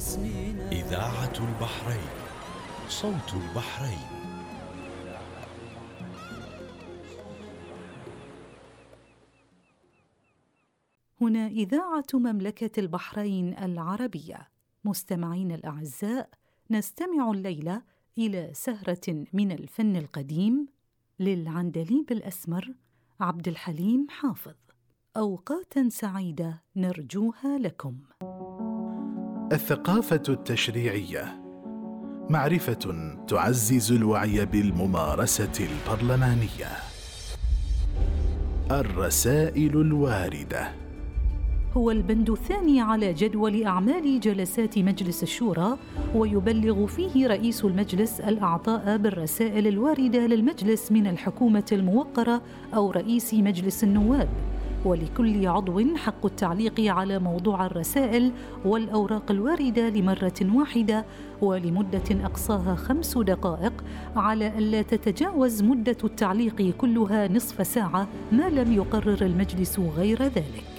إذاعة البحرين، صوت البحرين. هنا إذاعة مملكة البحرين العربية. مستمعين الأعزاء، نستمع الليلة إلى سهرة من الفن القديم للعندليب الأسمر عبد الحليم حافظ. أوقاتاً سعيدة نرجوها لكم. الثقافة التشريعية معرفة تعزز الوعي بالممارسة البرلمانية. الرسائل الواردة هو البند الثاني على جدول أعمال جلسات مجلس الشورى، ويبلغ فيه رئيس المجلس الأعضاء بالرسائل الواردة للمجلس من الحكومة الموقرة أو رئيس مجلس النواب، ولكل عضو حق التعليق على موضوع الرسائل والأوراق الواردة لمرة واحدة ولمدة أقصاها 5 دقائق، على ألا تتجاوز مدة التعليق كلها نصف ساعة ما لم يقرر المجلس غير ذلك.